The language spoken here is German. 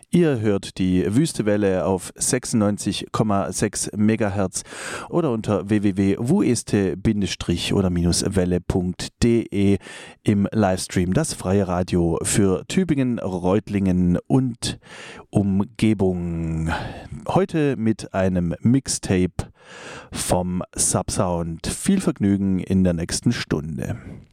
Ihr hört die Wüstewelle auf 96,6 MHz oder unter www.wueste-oder-welle.de im Livestream, das freie Radio für Tübingen, Reutlingen und Umgebung. Heute mit einem Mixtape vom Subsound. Viel Vergnügen in der nächsten Stunde.